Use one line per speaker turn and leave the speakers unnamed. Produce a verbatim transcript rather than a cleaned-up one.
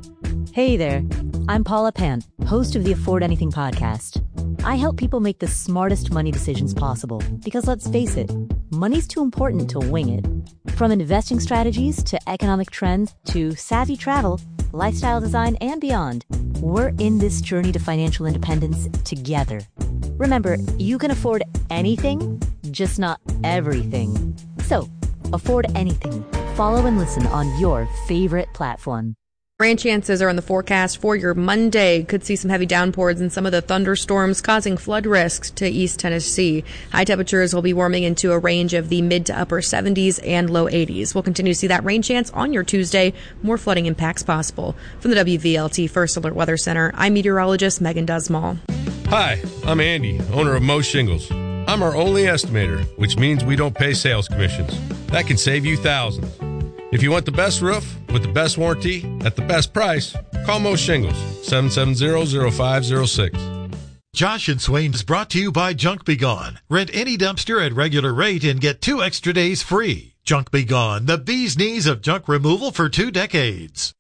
Hey there, I'm Paula Pant, host of the Afford Anything podcast. I help people make the smartest money decisions possible because, let's face it, money's too important to wing it. From investing strategies to economic trends to savvy travel, lifestyle design, and beyond, we're in this journey to financial independence together. Remember, you can afford anything, just not everything. So, afford anything. Follow and listen on your favorite platform.
Rain chances are in the forecast for your Monday. Could see some heavy downpours and some of the thunderstorms causing flood risks to East Tennessee. High temperatures will be warming into a range of the mid to upper seventies and low eighties. We'll continue to see that rain chance on your Tuesday. More flooding impacts possible. From the W V L T First Alert Weather Center, I'm meteorologist Megan Dusmall.
Hi, I'm Andy, owner of Mo Shingles. I'm our only estimator, which means we don't pay sales commissions. That can save you thousands. If you want the best roof with the best warranty at the best price, call Mo Shingles, seven seven zero, zero five zero six.
Josh and Swain is brought to you by Junk Be Gone. Rent any dumpster at regular rate and get two extra days free. Junk Be Gone, the bee's knees of junk removal for two decades.